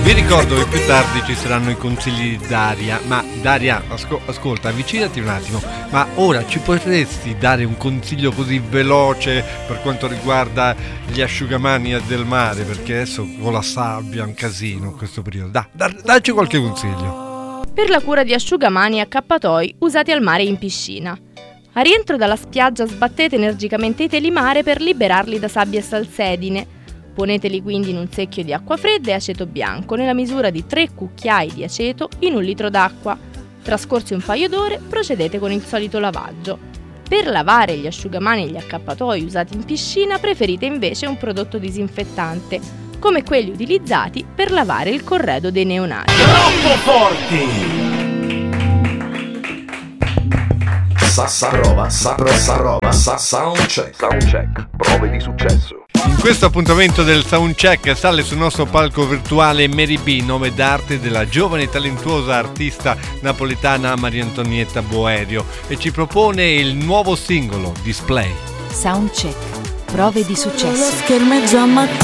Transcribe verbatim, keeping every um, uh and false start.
Vi ricordo che più tardi ci saranno i consigli di Daria, ma Daria, asco- ascolta, avvicinati un attimo, ma ora ci potresti dare un consiglio così veloce per quanto riguarda gli asciugamani del mare, perché adesso con la sabbia è un casino in questo periodo. Da, da, dacci qualche consiglio. Per la cura di asciugamani e accappatoi usati al mare e in piscina. A rientro dalla spiaggia sbattete energicamente i teli mare per liberarli da sabbia e salsedine. Poneteli quindi in un secchio di acqua fredda e aceto bianco nella misura di tre cucchiai di aceto in un litro d'acqua. Trascorsi un paio d'ore, procedete con il solito lavaggio. Per lavare gli asciugamani e gli accappatoi usati in piscina preferite invece un prodotto disinfettante, come quelli utilizzati per lavare il corredo dei neonati. Troppo forti! Sa, sa roba, sa, sa roba, sa, soundcheck. Soundcheck, prove di successo. In questo appuntamento del Soundcheck sale sul nostro palco virtuale Mary B, nome d'arte della giovane e talentuosa artista napoletana Maria Antonietta Boerio, e ci propone il nuovo singolo Display. Soundcheck, prove di successo. Lo schermo è già mattina.